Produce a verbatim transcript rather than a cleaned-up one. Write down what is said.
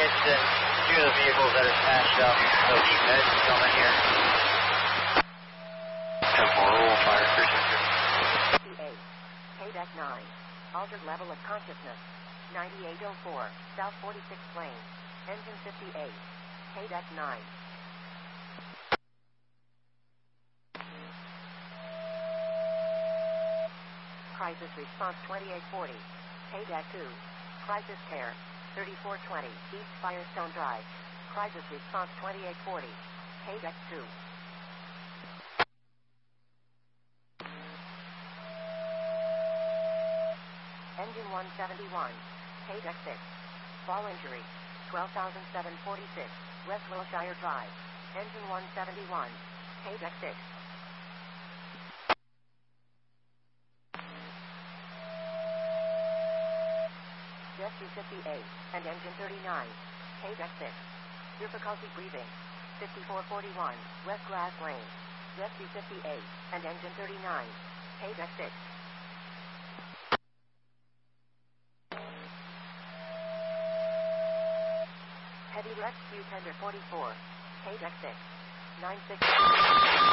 Houston, two of the vehicles that are smashed up, so need meds coming here. ten four, roll fire, cruising through. fifty-eight, K deck nine, altered level of consciousness, ninety-eight oh four, South forty-sixth lane, engine fifty-eight, K deck nine. Crisis response twenty-eight forty, K deck two, crisis care, thirty-four twenty, East Firestone Drive, crisis response twenty-eight forty, K deck two. Engine one seventy-one, K deck six, fall injury, twelve thousand seven hundred forty-six, West Wilshire Drive, engine one seventy-one, K deck six. Rescue fifty-eight, and engine thirty-nine, K deck six. Difficulty breathing, fifty-four forty-one, West Grass Lane. Rescue fifty-eight, and engine thirty-nine, K deck six. Heavy rescue tender forty-four, K deck six. nine six.